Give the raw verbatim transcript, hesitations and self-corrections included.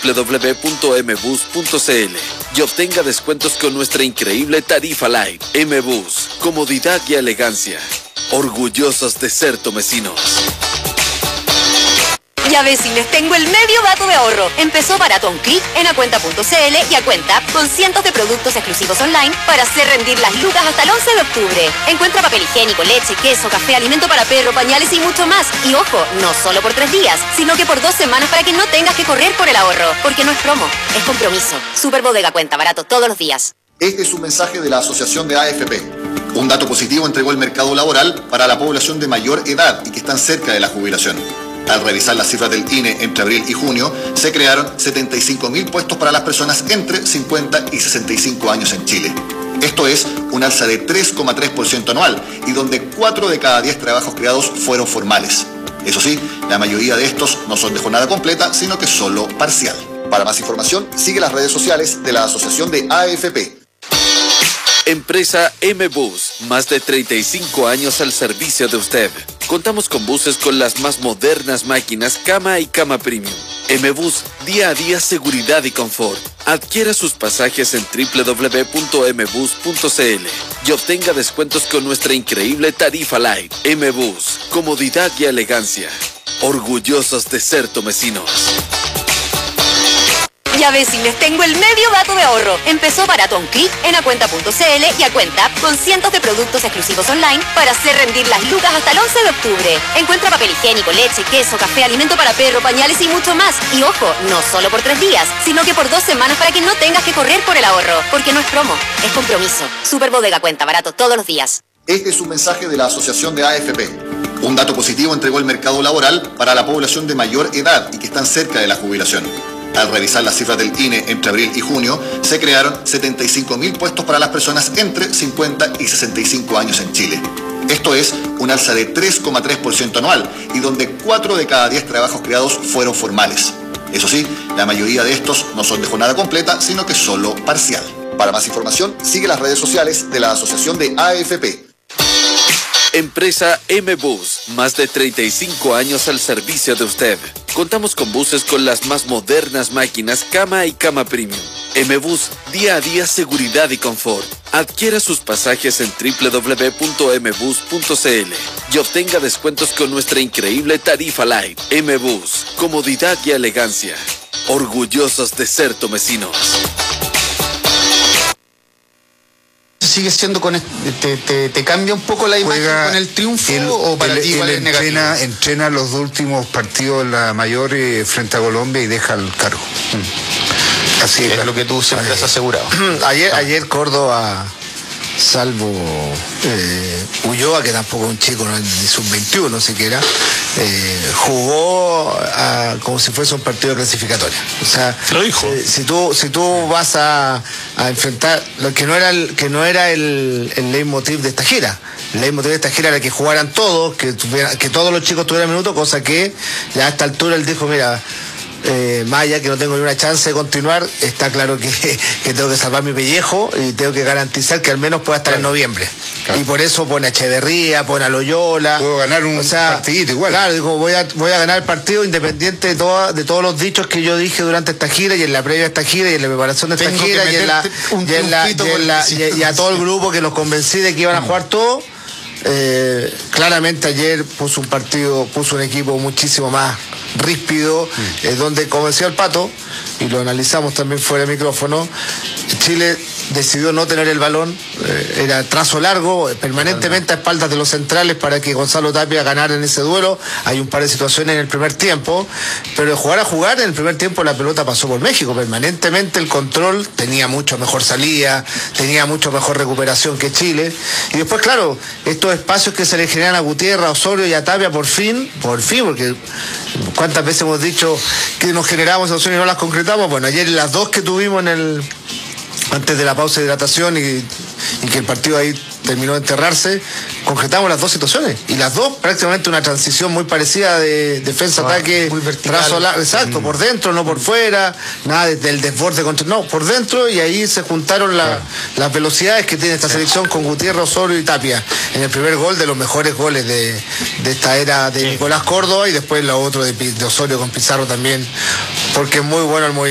w w w punto m bus punto c l y obtenga descuentos con nuestra increíble tarifa Light. M-Bus, comodidad y elegancia. Orgullosos de ser tomecinos. Ya vecines, tengo el medio dato de ahorro. Empezó barato a un clic en acuenta punto c l y a cuenta con cientos de productos exclusivos online para hacer rendir las lucas hasta el once de octubre. Encuentra papel higiénico, leche, queso, café, alimento para perro, pañales y mucho más. Y ojo, no solo por tres días, sino que por dos semanas para que no tengas que correr por el ahorro. Porque no es promo, es compromiso. Super Bodega Cuenta, barato todos los días. Este es un mensaje de la Asociación de A F P. Un dato positivo entregó el mercado laboral para la población de mayor edad y que están cerca de la jubilación. Al revisar las cifras del I N E entre abril y junio, se crearon setenta y cinco mil puestos para las personas entre cincuenta y sesenta y cinco años en Chile. Esto es un alza de tres coma tres por ciento anual y donde cuatro de cada diez trabajos creados fueron formales. Eso sí, la mayoría de estos no son de jornada completa, sino que solo parcial. Para más información, sigue las redes sociales de la Asociación de A F P. Empresa M-Bus, más de treinta y cinco años al servicio de usted. Contamos con buses con las más modernas máquinas cama y cama premium. M-Bus, día a día seguridad y confort. Adquiera sus pasajes en w w w punto m bus punto c l y obtenga descuentos con nuestra increíble tarifa Light. M-Bus, comodidad y elegancia. Orgullosos de ser tomecinos. Ya vecines, tengo el medio dato de ahorro. Empezó barato a un clic en acuenta punto c l y a cuenta con cientos de productos exclusivos online para hacer rendir las lucas hasta el once de octubre. Encuentra papel higiénico, leche, queso, café, alimento para perro, pañales y mucho más. Y ojo, no solo por tres días, sino que por dos semanas para que no tengas que correr por el ahorro. Porque no es promo, es compromiso. Super Bodega Cuenta, barato todos los días. Este es un mensaje de la Asociación de A F P. Un dato positivo entregó el mercado laboral para la población de mayor edad y que están cerca de la jubilación. Al revisar las cifras del I N E entre abril y junio, se crearon setenta y cinco mil puestos para las personas entre cincuenta y sesenta y cinco años en Chile. Esto es un alza de tres coma tres por ciento anual y donde cuatro de cada diez trabajos creados fueron formales. Eso sí, la mayoría de estos no son de jornada completa, sino que solo parcial. Para más información, sigue las redes sociales de la Asociación de A F P. Empresa M-Bus, más de treinta y cinco años al servicio de usted. Contamos con buses con las más modernas máquinas cama y cama premium. M-Bus, día a día seguridad y confort. Adquiera sus pasajes en w w w punto m bus punto c l y obtenga descuentos con nuestra increíble tarifa Light. M-Bus, comodidad y elegancia. Orgullosos de ser tomecinos. Sigue siendo con te, te, te cambia un poco la imagen Juega con el triunfo el, o para el, ti igual el es negativo. entrena, entrena los dos últimos partidos la mayor eh, frente a Colombia y deja el cargo. Mm. Así es, es lo que tú siempre ayer, has asegurado. ayer, ayer Córdoba, salvo eh, Ulloa, que tampoco es un chico, no, ni sub veintiuno siquiera, eh, jugó a, como si fuese un partido clasificatorio. O sea, lo dijo. Eh, si tú si tú vas a, a enfrentar lo que no era el que no era el, el leitmotiv de esta gira. El leitmotiv de esta gira era que jugaran todos, que tuviera, que todos los chicos tuvieran minutos, cosa que ya a esta altura él dijo, mira, Eh, más allá que no tengo ni una chance de continuar, está claro que, que tengo que salvar mi pellejo y tengo que garantizar que al menos pueda estar claro. en noviembre. Claro. Y por eso pone a Echeverría, pone a Loyola. Puedo ganar un o sea, partidito igual. Claro, digo, voy a, voy a ganar el partido independiente de, toda, de todos los dichos que yo dije durante esta gira y en la previa de esta gira y en la preparación de esta tengo gira y, en la, y, en la, y, en la, y, y a todo el grupo que los convencí de que iban a jugar todo. Eh, claramente ayer puso un partido, puso un equipo muchísimo más ríspido, mm. eh, donde, como decía el Pato, y lo analizamos también fuera de micrófono, Chile decidió no tener el balón, eh, era trazo largo, permanentemente a espaldas de los centrales para que Gonzalo Tapia ganara en ese duelo. Hay un par de situaciones en el primer tiempo, pero de jugar a jugar, en el primer tiempo la pelota pasó por México, permanentemente el control, tenía mucho mejor salida, tenía mucho mejor recuperación que Chile, y después, claro, estos espacios que se le generan a Gutiérrez, a Osorio y a Tapia, por fin, por fin, porque cuántas veces hemos dicho que nos generamos situaciones y no las concretamos. Bueno, ayer las dos que tuvimos en el antes de la pausa de hidratación y, y que el partido ahí terminó de enterrarse, concretamos las dos situaciones y las dos prácticamente una transición muy parecida de defensa-ataque, muy vertical, trazo largo, exacto, mm. por dentro, no por fuera, nada del desborde contra, no, por dentro, y ahí se juntaron la, claro. las velocidades que tiene esta selección con Gutiérrez, Osorio y Tapia en el primer gol, de los mejores goles de, de esta era de sí. Nicolás Córdoba, y después lo otro de, de Osorio con Pizarro también, porque es muy bueno el movimiento.